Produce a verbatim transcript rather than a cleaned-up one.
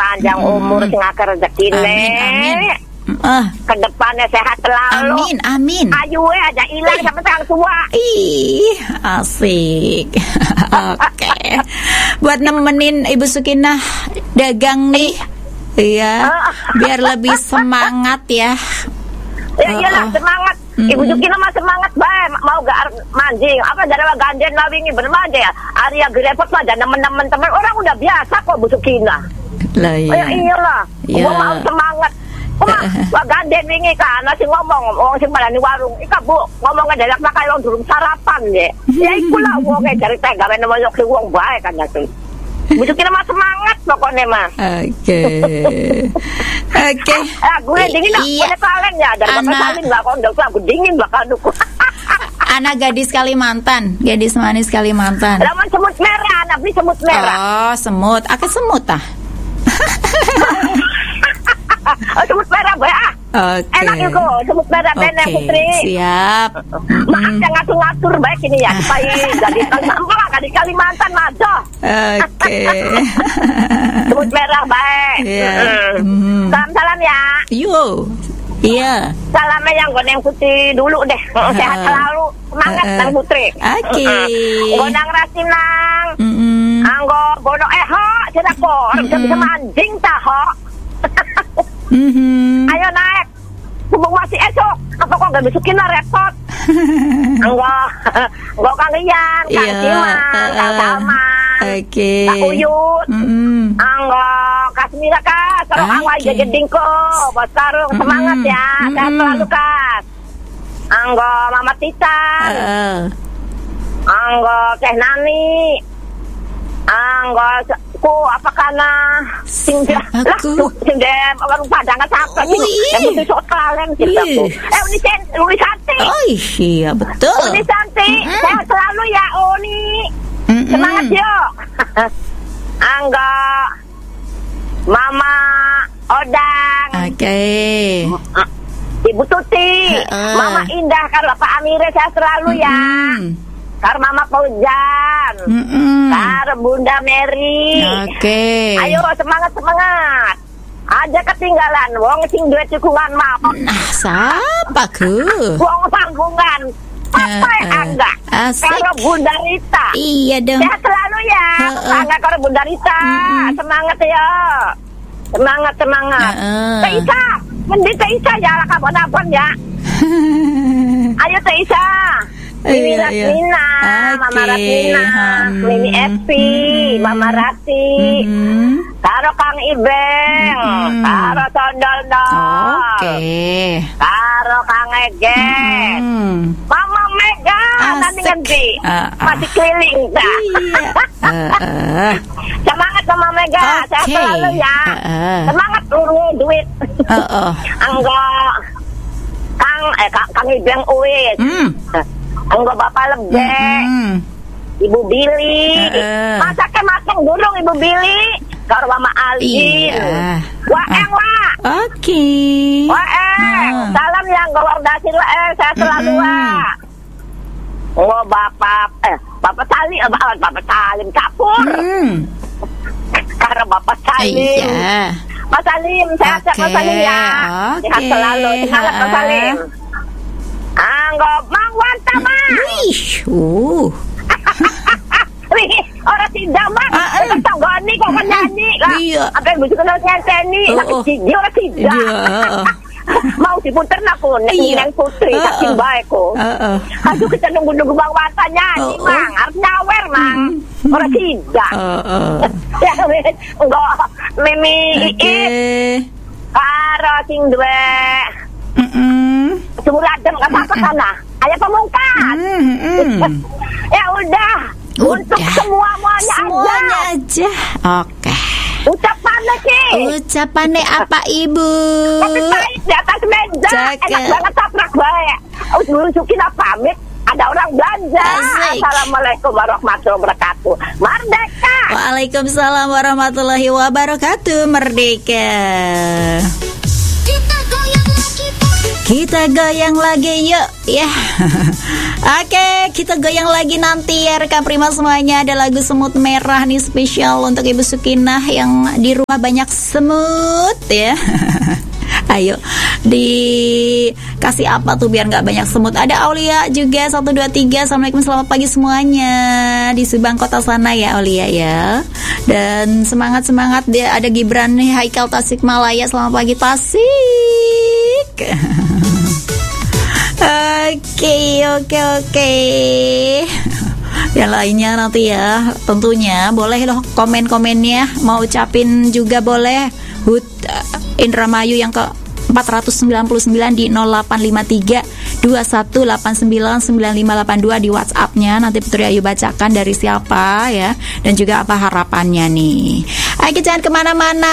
panjang Mm-mm. umur, sing akeh rezekine. Amin, amin. Uh, Kedepannya sehat selalu. amin, amin. Ayu aja hilang sampai sekarang tua. Ih, asik. Oke. Buat nemenin Ibu Sukinah dagang nih. Iya, biar lebih semangat ya. Ya iyalah Oh, oh. semangat. Mm-mm. Ibu Sukina mah semangat bae, mau gak manjing. Apa dari ganden lah wingi bener aja ya. Arya gerepot mah dan temen-temen temen orang udah biasa kok Bu Sukina. Lah Ya iya. iyalah. Iya. Gua mau semangat. Kuma, wah ganden wingi kan, nasi ngomong, wong sing balani warung. Ika Bu, ngomongnya dalek makai wong durung sarapan ya. Ya ikulah wonge dari tega rene moyok ki wong bae kan ya. Bu Sukina mah semangat pokoknya mah. Oke. Oke. Ah, gue dingin lah, Iya. boleh kalian ya. Dari bapak Anak- salin lah, kalau aku dingin bakal dukung. Anak gadis Kalimantan, gadis manis Kalimantan. Laman semut merah, anak beli semut merah. Oh, semut. Akeh semut ah. Oh, semut merah, boy ah. Oke. Enak juga, semut merah, Nenek Oke, Putri. siap. Maaf yang ngatur-ngatur baik ini ya, supaya jadi Kalimantan, di Kalimantan maju. Oke. Semut merah baik. Iya. Mm. Hmm. Salam-salam ya. Yo. Iya. Salamnya yang Goneng Putri dulu deh. Sehat selalu, semangat Uh-uh. Nang Putri. Oke. Gonang Rasinang. Mm-mm. Anggo bono eho, tidak kok. Orang bisa bisa mancing tak ho. Mhm. Ayo naik. Hubung masih esok. Apa kok gak bisukin lah repot. Enggak. Enggak Kang Ian, Kang Iya, Siman, Kang uh-uh. Salman, Oke. Kang Uyut. Mm-mm. Enggak. Kasmira Kas. Kalau Oke. awal jadi dingko. Bos Karung. Semangat ya. Sehat Mm-mm. selalu Kas. Enggak. Mama Tita. Uh, Enggak. Teh Nani. Enggak. Ku apa karena sing dia lah Aku. tuh, sing dia orang Padang apa sih Wih. yang itu sokalan sih Wih. aku eh Uni Sen Uni Santi oh iya betul. Uni Santi Mm-mm. sehat selalu ya Uni Mm-mm. semangat yo Angga Mama Odang Oke. Ibu Tuti Heeh. Mama Indah karo Bapak Amire sehat selalu ya Mm. karo Mama Paujan Mm-mm. karo Bunda Mary. Oke. Ayo semangat semangat. Aja ketinggalan wong sing duwe cikungan mau. Nah, siapa ku? Wong tanggungan. Papa Heeh. Angga. Asik. Karo Bunda Rita. Iya dong. Sehat selalu ya. Heeh. Angga karo Bunda Rita. Mm-mm. Semangat ya. Semangat semangat. Heeh. Teh Isa, mending Teh Isa ya lah kabon-kabon ya. Ayo Teh Isa. Mimi Iya, iya. Rasmina, Mama Oke. Rasmina, Hmm. Mimi Epi, Hmm. Mama Rati, Mm-mm. karo Kang Ibeng, Hmm. karo Sondolno, Oke. karo Kang Ege, Hmm. Mama Mega, Asik. nanti ngendi, Ah, ah. masih keliling dah. Iya. Heeh. Semangat Mama Mega, sehat Oke. selalu ya. Heeh. Semangat urung duit. Heeh. Anggo Kang eh Kang, Kang Ibeng Uwit. Hmm. Anggo Bapak Lebe. Mm-mm. Ibu Billy, Heeh. masaknya masang durung Ibu Billy, karo Mama Alvin, Iya. Waeng Wak, Oke. Waeng, Hmm. salam yang gawar dasir Waeng, saya selalu Mm-mm. Wak. Oh Bapak, eh Bapak Salim, eh, Bapak, Bapak Salim Kapur, Hmm. karo Bapak Salim, Iya. Pak Salim, sehat-sehat Pak Oke, Salim ya, sehat oke. selalu, semangat Pak Ha-ha. Salim. Anggo Mang Wantama. Wih. Uh. Wih, orang tidak mah, Ah, ah. kita tanggani kok kan nyanyi lah. Iya. Apa yang bisa kena ngenteni, Oh, laki oh. cici orang tidak. Iya. Mau diputer aku, nek Iya. Neng Putri, Ah, saking ah. baik ko. Heeh. Aduh kita nunggu-nunggu Bang Wata nyanyi, Oh, oh. Mang. Harus nyawer, Mang. Orang tidak. Heeh. Ya, wis. Enggak, Mimi Oke. Iis, karo sing duwe Mm-mm. sumur adem, nggak apa-apa sana. Ayah Pamungkas. Mm-mm. Ya udah. Untuk Udah. semua-muanya Semuanya aja. aja. Oke. Ucapannya sih. Ucapannya apa Ibu? Kopi pahit di atas meja. Cakep. Enak banget taprak baik. Nurusukin apa pamit. Ada orang belanja. Asik. Assalamualaikum warahmatullahi wabarakatuh. Merdeka. Waalaikumsalam warahmatullahi wabarakatuh. Merdeka. Kita goyang lagi, Pak. Kita goyang lagi yuk. ya. Oke, kita goyang lagi nanti ya rekan Prima semuanya. Ada lagu Semut Merah nih spesial untuk Ibu Sukinah yang di rumah banyak semut ya. Ayo dikasih apa tuh biar gak banyak semut. Ada Aulia juga satu dua tiga. Assalamualaikum, selamat pagi semuanya di Subang kota sana ya Aulia ya. Dan semangat-semangat dia. Ada Gibran nih, Haikal Tasikmalaya. Selamat pagi Tasik. Oke oke oke. Yang lainnya nanti ya tentunya boleh loh komen-komennya. Mau ucapin juga boleh. Hut Indramayu yang ke empat sembilan sembilan di nol delapan lima tiga dua satu delapan sembilan sembilan lima delapan dua di WhatsApp-nya. Nanti Putri Ayu bacakan dari siapa ya, dan juga apa harapannya nih. Ayo jangan kemana-mana.